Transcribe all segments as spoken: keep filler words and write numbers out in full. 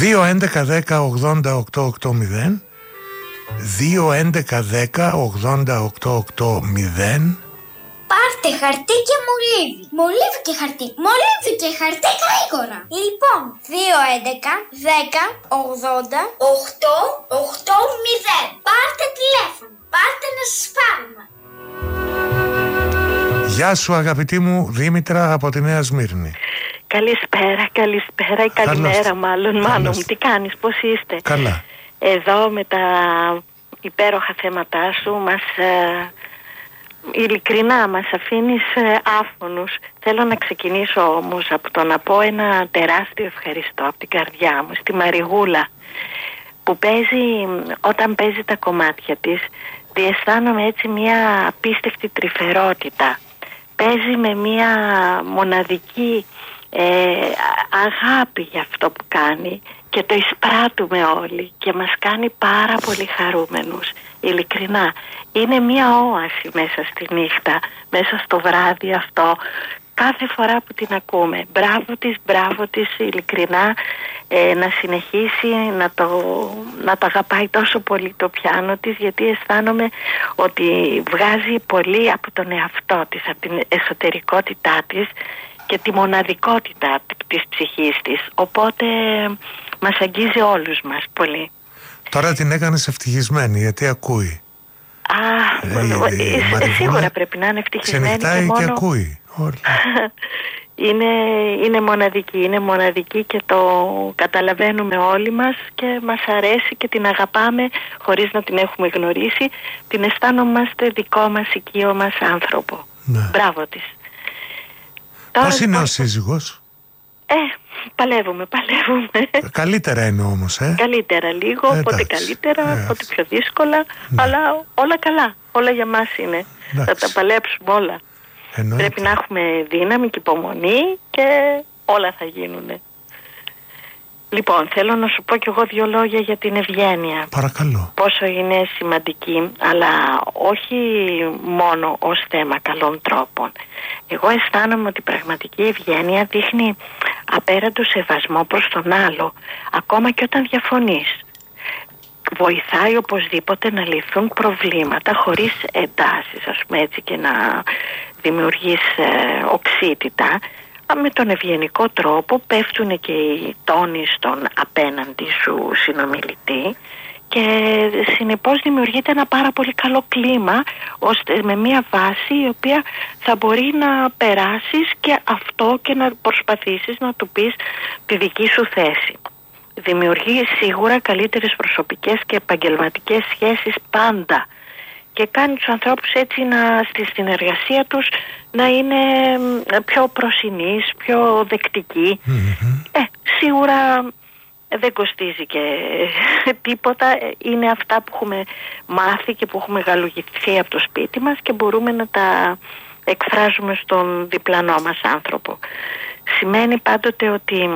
δύο έντεκα δέκα ογδόντα οκτώ ογδόντα δύο έντεκα δέκα ογδόντα οκτώ ογδόντα. Πάρτε χαρτί και μολύβι. Μολύβι και χαρτί. Μολύβι και χαρτί γρήγορα. Λοιπόν, δύο έντεκα δέκα ογδόντα οκτώ ογδόντα. Πάρτε τηλέφωνο. Πάρτε να σας πάρουμε. Γεια σου αγαπητή μου Δήμητρα από τη Νέα Σμύρνη. Καλησπέρα, καλησπέρα ή καλημέρα μάλλον. Μάνο μου, τι κάνεις, πώς είστε? Καλά. Εδώ με τα υπέροχα θέματά σου μας... Ε, ειλικρινά μας αφήνεις ε, άφωνους. Θέλω να ξεκινήσω όμως από το να πω ένα τεράστιο ευχαριστώ από την καρδιά μου στη Μαριγούλα, που παίζει, όταν παίζει τα κομμάτια της, διαισθάνομαι έτσι μια απίστευτη τρυφερότητα. Παίζει με μια μοναδική ε, αγάπη για αυτό που κάνει και το εισπράττουμε όλοι και μας κάνει πάρα πολύ χαρούμενους. Ειλικρινά, είναι μια όαση μέσα στη νύχτα, μέσα στο βράδυ αυτό, κάθε φορά που την ακούμε. Μπράβο της, μπράβο της, ειλικρινά, ε, να συνεχίσει να το, να το αγαπάει τόσο πολύ το πιάνο της, γιατί αισθάνομαι ότι βγάζει πολύ από τον εαυτό της, από την εσωτερικότητά της και τη μοναδικότητα της ψυχής της. Οπότε μας αγγίζει όλους μας πολύ. Τώρα την έκανες ευτυχισμένη, γιατί ακούει. Α, ε, ε, σίγουρα πρέπει να είναι ευτυχισμένη. Ξενυχτάει και, μόνο... και ακούει. είναι, είναι μοναδική, είναι μοναδική και το καταλαβαίνουμε όλοι μας και μας αρέσει και την αγαπάμε χωρίς να την έχουμε γνωρίσει. Την αισθάνομαστε δικό μας, οικείο μας άνθρωπο. Ναι. Μπράβο της. Πώς είναι ο σύζυγος? Ε, παλεύουμε, παλεύουμε. Καλύτερα είναι όμως, ε. Καλύτερα λίγο, ε, πότε καλύτερα, ε, πότε πιο δύσκολα, ναι. Αλλά όλα καλά, όλα για μας είναι. Εντάξει. Θα τα παλέψουμε όλα. Εννοείται. Πρέπει να έχουμε δύναμη και υπομονή και όλα θα γίνουνε. Λοιπόν, θέλω να σου πω κι εγώ δύο λόγια για την ευγένεια. Παρακαλώ. Πόσο είναι σημαντική, αλλά όχι μόνο ως θέμα καλών τρόπων. Εγώ αισθάνομαι ότι η πραγματική ευγένεια δείχνει απέραντο σεβασμό προς τον άλλο, ακόμα και όταν διαφωνείς. Βοηθάει οπωσδήποτε να λυθούν προβλήματα χωρίς εντάσεις, ας πούμε έτσι, και να δημιουργείς ε, οξύτητα. Με τον ευγενικό τρόπο πέφτουν και οι τόνοι στον απέναντι σου συνομιλητή και συνεπώς δημιουργείται ένα πάρα πολύ καλό κλίμα, ώστε με μια βάση η οποία θα μπορεί να περάσεις και αυτό και να προσπαθήσεις να του πεις τη δική σου θέση. Δημιουργεί σίγουρα καλύτερες προσωπικές και επαγγελματικές σχέσεις πάντα και κάνει τους ανθρώπους έτσι να, στη συνεργασία τους να είναι πιο προσινείς, πιο δεκτικοί. Mm-hmm. Ε, σίγουρα δεν κοστίζει και τίποτα. Είναι αυτά που έχουμε μάθει και που έχουμε γαλουχηθεί από το σπίτι μας και μπορούμε να τα εκφράζουμε στον διπλανό μας άνθρωπο. Σημαίνει πάντοτε ότι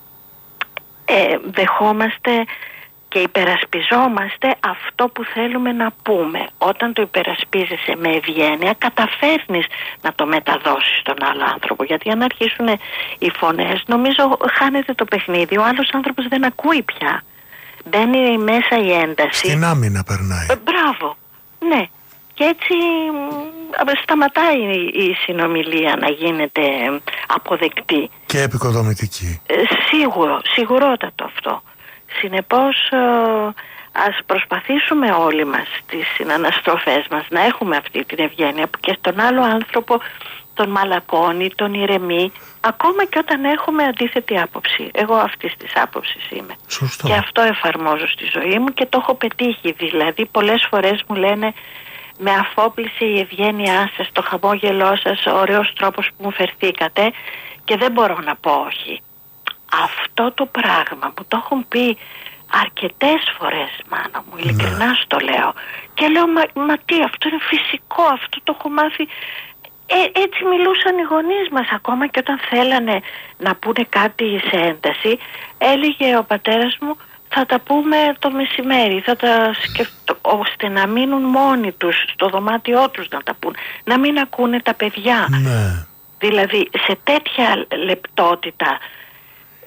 ε, δεχόμαστε και υπερασπιζόμαστε αυτό που θέλουμε να πούμε. Όταν το υπερασπίζεσαι με ευγένεια, καταφέρνεις να το μεταδώσεις στον άλλο άνθρωπο. Γιατί αν αρχίσουν οι φωνές, νομίζω χάνεται το παιχνίδι. Ο άλλος άνθρωπος δεν ακούει πια. Μπαίνει μέσα η ένταση. Στην άμυνα περνάει. Ε, μπράβο. Ναι. Και έτσι σταματάει η συνομιλία να γίνεται αποδεκτή. Και επικοδομητική. Ε, σίγουρο, σιγουρότατο αυτό. Συνεπώς ας προσπαθήσουμε όλοι μας στις συναναστροφές μας να έχουμε αυτή την ευγένεια που και στον άλλο άνθρωπο τον μαλακώνει, τον ηρεμεί, ακόμα και όταν έχουμε αντίθετη άποψη. Εγώ αυτής της άποψης είμαι. Σωστό. Και αυτό εφαρμόζω στη ζωή μου και το έχω πετύχει. Δηλαδή πολλές φορές μου λένε με αφόπλησε η ευγένειά σας, το χαμόγελό σας, ο ωραίος τρόπος που μου φερθήκατε και δεν μπορώ να πω όχι. Αυτό το πράγμα που το έχουν πει αρκετές φορές, μάνα μου, ειλικρινά ναι. στο λέω. Και λέω, μα, μα τι, αυτό είναι φυσικό, αυτό το έχω μάθει. Ε, έτσι μιλούσαν οι γονείς μας, ακόμα και όταν θέλανε να πούνε κάτι σε ένταση, έλεγε ο πατέρας μου, θα τα πούμε το μεσημέρι, θα τα σκεφτώ, ώστε να μείνουν μόνοι τους στο δωμάτιό τους να τα πούν, να μην ακούνε τα παιδιά. Ναι. Δηλαδή, σε τέτοια λεπτότητα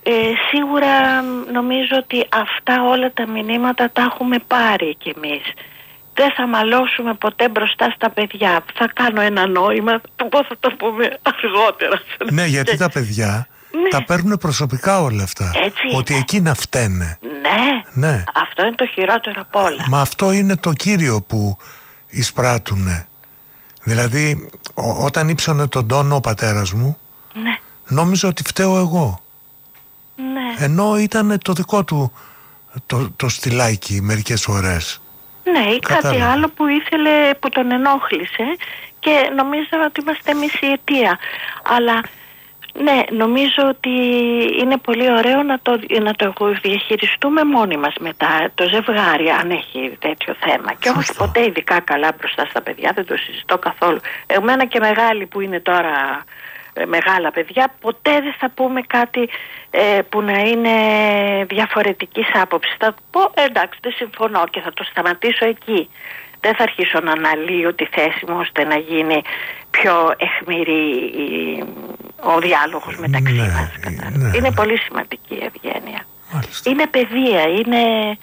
Ε, σίγουρα νομίζω ότι αυτά όλα τα μηνύματα τα έχουμε πάρει κι εμείς. Δεν θα μαλώσουμε ποτέ μπροστά στα παιδιά. Θα κάνω ένα νόημα, το πώς θα το πούμε αργότερα. Ναι, γιατί τα παιδιά ναι. τα παίρνουν προσωπικά όλα αυτά. Έτσι ότι είναι. εκεί να φταίνε. Ναι, ναι, αυτό είναι το χειρότερο απ' όλα. Μα αυτό είναι το κύριο που εισπράττουνε. Δηλαδή, ό, όταν ύψωνε τον τόνο ο πατέρας μου, ναι. νόμιζε ότι φταίω εγώ. Ναι. Ενώ ήταν το δικό του το, το στυλάκι μερικές φορές. Ναι, ή Κατάλαβα. κάτι άλλο που ήθελε, που τον ενόχλησε και νομίζαμε ότι είμαστε εμείς η αιτία. Αλλά ναι, νομίζω ότι είναι πολύ ωραίο να το, να το διαχειριστούμε μόνοι μας μετά, το ζευγάρι, αν έχει τέτοιο θέμα. Και όχι ποτέ ειδικά καλά μπροστά στα παιδιά, δεν το συζητώ καθόλου. Εμένα και μεγάλοι που είναι τώρα ε, μεγάλα παιδιά, ποτέ δεν θα πούμε κάτι ε, που να είναι διαφορετικής άποψης. Θα πω ε, εντάξει, δεν συμφωνώ και θα το σταματήσω εκεί. Δεν θα αρχίσω να αναλύω τη θέση μου ώστε να γίνει πιο αιχμηρή ο διάλογος μεταξύ ναι, μας. Ναι, είναι ναι. πολύ σημαντική η ευγένεια. Μάλιστα. Είναι παιδεία, είναι,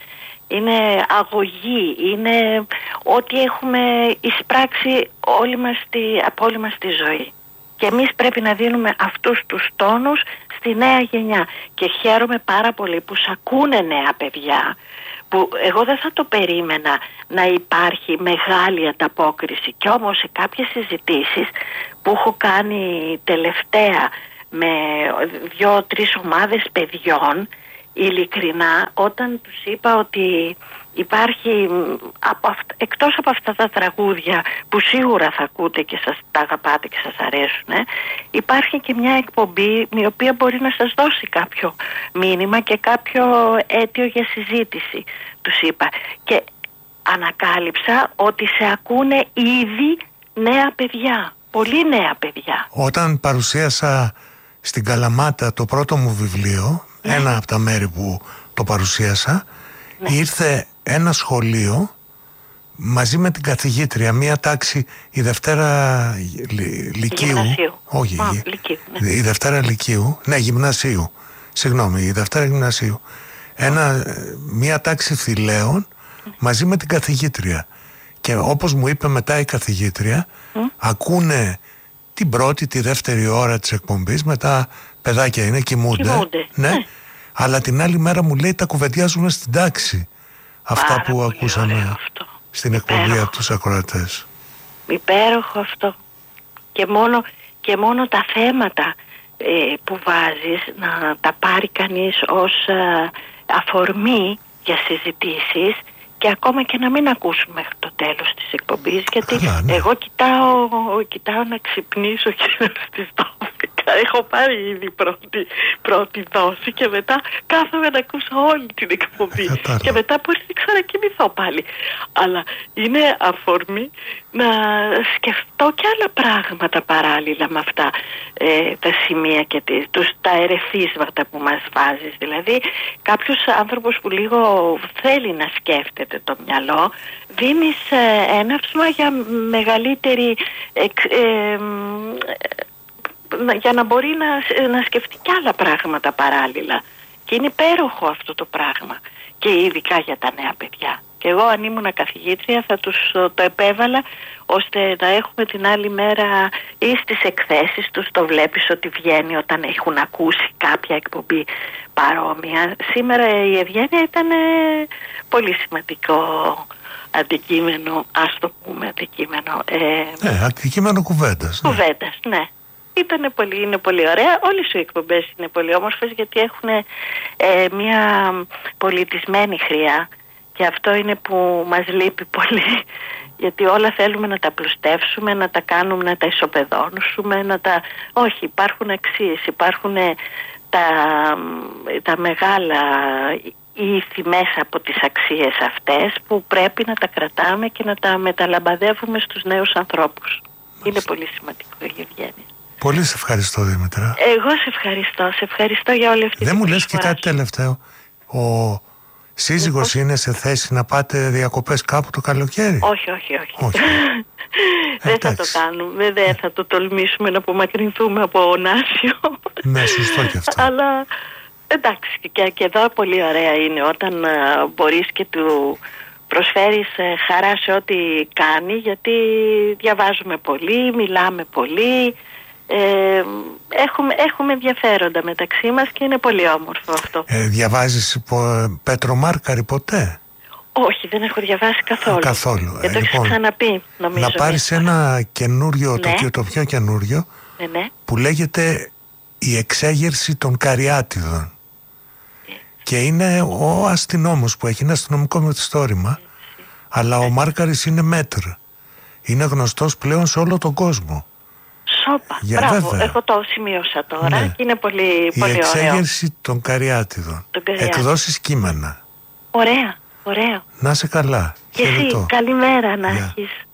είναι αγωγή, είναι ό,τι έχουμε εισπράξει όλη μας τη, από όλη μας τη ζωή. Και εμείς πρέπει να δίνουμε αυτούς τους τόνους στη νέα γενιά. Και χαίρομαι πάρα πολύ που σ' ακούνε νέα παιδιά, που εγώ δεν θα το περίμενα να υπάρχει μεγάλη ανταπόκριση. Κι όμως σε κάποιες συζητήσεις που έχω κάνει τελευταία με δύο-τρεις ομάδες παιδιών, ειλικρινά, όταν τους είπα ότι υπάρχει, από αυτα, εκτός από αυτά τα τραγούδια που σίγουρα θα ακούτε και σας τα αγαπάτε και σας αρέσουν, ε, υπάρχει και μια εκπομπή η οποία μπορεί να σας δώσει κάποιο μήνυμα και κάποιο αίτιο για συζήτηση, τους είπα. Και ανακάλυψα ότι σε ακούνε ήδη νέα παιδιά, πολύ νέα παιδιά. Όταν παρουσίασα στην Καλαμάτα το πρώτο μου βιβλίο, ναι. ένα από τα μέρη που το παρουσίασα, ναι. ήρθε ένα σχολείο μαζί με την καθηγήτρια, μία τάξη, η Δευτέρα Λυκείου. Γυμνασίου. Όχι, Α, η, λυκείου, ναι. η Δευτέρα Λυκείου, ναι, Γυμνασίου. Συγγνώμη, η Δευτέρα Γυμνασίου. Ένα, μία τάξη θηλαίων μαζί με την καθηγήτρια. Και όπως μου είπε μετά η καθηγήτρια, mm. ακούνε την πρώτη, τη δεύτερη ώρα της εκπομπής, μετά παιδάκια είναι, κοιμούνται. κοιμούνται. Ναι. ναι. Αλλά την άλλη μέρα μου λέει τα κουβεντιάζουμε στην τάξη. Αυτά Πάρα που ακούσαμε στην εκπομπή υπέροχο. Από τους ακροατές. Υπέροχο αυτό. Και μόνο, και μόνο τα θέματα ε, που βάζεις να τα πάρει κανείς ως ε, αφορμή για συζητήσεις και ακόμα και να μην ακούσουμε μέχρι το τέλος της εκπομπής, γιατί καλά, ναι. εγώ κοιτάω, κοιτάω να ξυπνήσω και να στις δώδεκα. Έχω πάρει ήδη πρώτη, πρώτη δόση και μετά κάθομαι να ακούσω όλη την εκπομπή ε, και μετά μπορεί να ξανακοιμηθώ πάλι. Αλλά είναι αφορμή να σκεφτώ και άλλα πράγματα παράλληλα με αυτά ε, τα σημεία και τις, τους, τα ερεθίσματα που μας βάζεις. Δηλαδή κάποιος άνθρωπος που λίγο θέλει να σκέφτεται το μυαλό, δίνεις ε, έναυσμα για μεγαλύτερη ε, ε, για να μπορεί να, να σκεφτεί και άλλα πράγματα παράλληλα. Και είναι υπέροχο αυτό το πράγμα. Και ειδικά για τα νέα παιδιά. Και εγώ αν ήμουν καθηγήτρια θα τους το επέβαλα ώστε να έχουμε την άλλη μέρα ή στις εκθέσεις τους, το βλέπεις ότι βγαίνει όταν έχουν ακούσει κάποια εκπομπή παρόμοια. Σήμερα η ευγένεια ήταν πολύ σημαντικό αντικείμενο, ας το πούμε αντικείμενο. Ε, ε, αντικείμενο κουβέντας. Ναι. Κουβέντας, ναι. Ήτανε πολύ, είναι πολύ ωραία. Όλες οι εκπομπές είναι πολύ όμορφες γιατί έχουν ε, μια πολιτισμένη χρειά και αυτό είναι που μας λείπει πολύ, γιατί όλα θέλουμε να τα πλουστεύσουμε, να τα κάνουμε, να τα ισοπεδώσουμε, να τα... όχι, υπάρχουν αξίες, υπάρχουν τα, τα μεγάλα ήθη μέσα από τις αξίες αυτές που πρέπει να τα κρατάμε και να τα μεταλαμπαδεύουμε στους νέους ανθρώπους. Μάλιστα. Είναι πολύ σημαντικό η ευγένεια. Πολύ σε ευχαριστώ, Δήμητρα. Εγώ σε ευχαριστώ. Σε ευχαριστώ για όλη αυτή Δεν την μου λες και κάτι τελευταίο. Ο σύζυγος είναι σε θέση να πάτε διακοπές κάπου το καλοκαίρι? Όχι, όχι, όχι. όχι. Δεν θα το κάνουμε. Δεν θα το τολμήσουμε να απομακρυνθούμε από ονάσιο. Ναι, σωστό και αυτό. Αλλά εντάξει, και, και εδώ πολύ ωραία είναι όταν α, μπορείς και του προσφέρεις ε, χαρά σε ό,τι κάνει, γιατί διαβάζουμε πολύ, μιλάμε πολύ, ε, έχουμε, έχουμε ενδιαφέροντα μεταξύ μας και είναι πολύ όμορφο αυτό. Ε, διαβάζεις πο, Πέτρο Μάρκαρη ποτέ? Όχι, δεν έχω διαβάσει καθόλου. Καθόλου. Και το έχεις λοιπόν, ξαναπεί, νομίζω. Να πάρεις ένα καινούριο, ναι. το, το πιο καινούριο, ναι, ναι. που λέγεται «Η εξέγερση των Καριάτιδων». Yeah. Και είναι ο αστυνόμος που έχει ένα αστυνομικό μυθιστόρημα, yeah. αλλά ο Μάρκαρης είναι μέτρ. Είναι γνωστός πλέον σε όλο τον κόσμο. Σόπα, Για, μπράβο, βέβαια. Εγώ το σημείωσα τώρα, ναι. και είναι πολύ, Η πολύ εξέγερση ωραίο. των Καριάτιδων. Εκδόσεις κείμενα. Ωραία, ωραίο. Να είσαι καλά. Και εσύ, καλημέρα να έχεις.